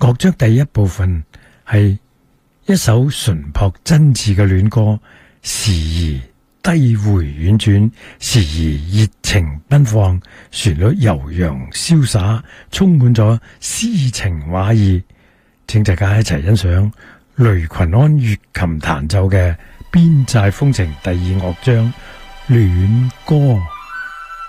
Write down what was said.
樂章第一部分係一首純樸真摯嘅戀歌，時而低回婉轉，時而熱情奔放，旋律悠揚瀟灑，充滿咗詩情畫意。請大家一齊欣賞雷群安粵琴彈奏嘅《邊寨風情》第二樂章戀歌。